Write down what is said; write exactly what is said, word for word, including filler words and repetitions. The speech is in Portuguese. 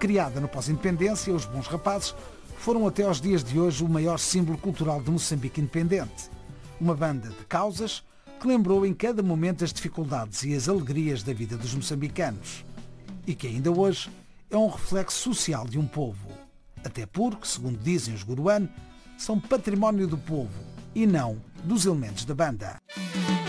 Criada no pós-independência, os Bons Rapazes foram até aos dias de hoje o maior símbolo cultural de Moçambique independente. Uma banda de causas que lembrou em cada momento as dificuldades e as alegrias da vida dos moçambicanos. E que ainda hoje é um reflexo social de um povo. Até porque, segundo dizem os Goruane, são património do povo e não dos elementos da banda.